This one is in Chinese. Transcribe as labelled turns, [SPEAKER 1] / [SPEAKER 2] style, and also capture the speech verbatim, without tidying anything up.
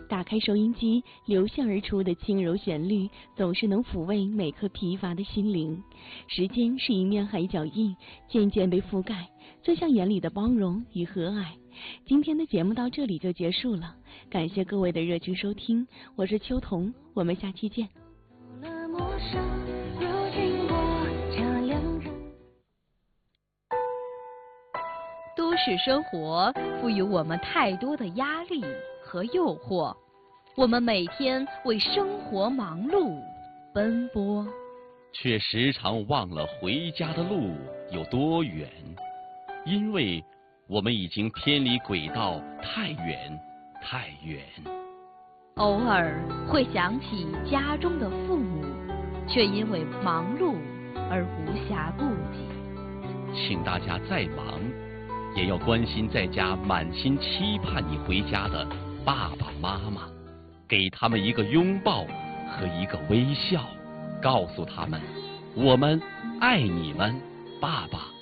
[SPEAKER 1] 打开收音机，流泻而出的轻柔旋律，总是能抚慰每颗疲乏的心灵。时间是一面海角印，渐渐被覆盖，就像眼里的包容与和蔼。今天的节目到这里就结束了，感谢各位的热情收听，我是秋彤，我们下期见。
[SPEAKER 2] 都市生活赋予我们太多的压力和诱惑，我们每天为生活忙碌奔波，
[SPEAKER 3] 却时常忘了回家的路有多远，因为我们已经偏离轨道太远太远。
[SPEAKER 2] 偶尔会想起家中的父母，却因为忙碌而无暇顾及。
[SPEAKER 3] 请大家再忙也要关心在家满心期盼你回家的爸爸妈妈，给他们一个拥抱和一个微笑，告诉他们我们爱你们，爸爸